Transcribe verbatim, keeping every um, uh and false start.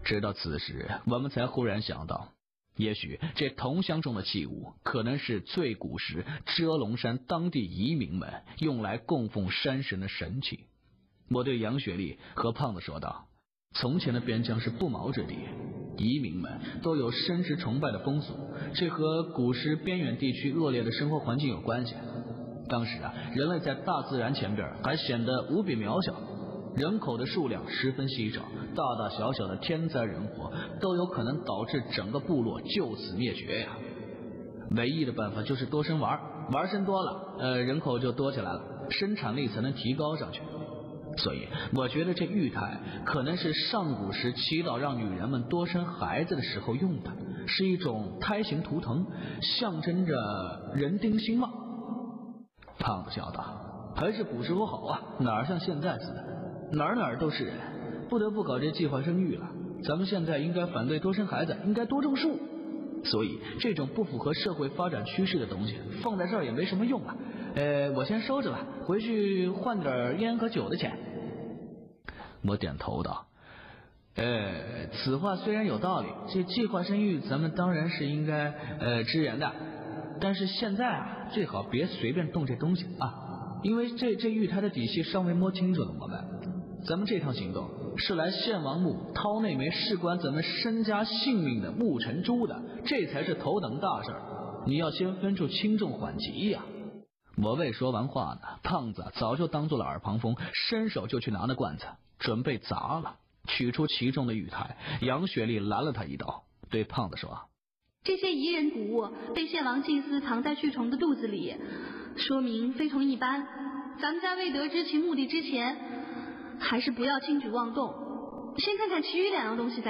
直到此时，我们才忽然想到，也许这铜箱中的器物可能是最古时遮龙山当地移民们用来供奉山神的神器。我对杨雪丽和胖子说道，从前的边疆是不毛之地，移民们都有生殖崇拜的风俗，这和古时边远地区恶劣的生活环境有关系。当时啊，人类在大自然前边还显得无比渺小，人口的数量十分稀少，大大小小的天灾人祸都有可能导致整个部落就此灭绝呀。唯一的办法就是多生娃，娃生多了，呃，人口就多起来了，生产力才能提高上去。所以我觉得这玉胎可能是上古时祈祷让女人们多生孩子的时候用的，是一种胎形图腾，象征着人丁兴旺。胖子笑道，还是古时候好啊，哪像现在似的，哪哪都是人，不得不搞这计划生育了。咱们现在应该反对多生孩子，应该多种树。所以这种不符合社会发展趋势的东西放在这儿也没什么用了，呃，我先收着吧，回去换点烟和酒的钱。我点头道，呃，此话虽然有道理，这计划生育咱们当然是应该呃支援的，但是现在啊，最好别随便动这东西啊，因为这这玉胎的底细尚未摸清楚呢。我们咱们这趟行动是来献王墓掏那枚事关咱们身家性命的木尘珠的，这才是头等大事，你要先分出轻重缓急呀。我未说完话呢，胖子早就当做了耳旁风，伸手就去拿那罐子，准备砸了，取出其中的玉胎。杨雪丽拦了他一刀，对胖子说， 这些夷人古物被献王祭司藏在蛆虫的肚子里，说明非同一般，咱们在未得知其目的之前，还是不要轻举妄动，先看看其余两样东西再